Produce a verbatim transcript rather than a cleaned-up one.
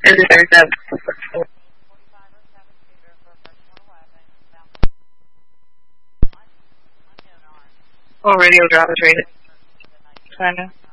Is it thirty-seven? What radio drop is rated? Kinda.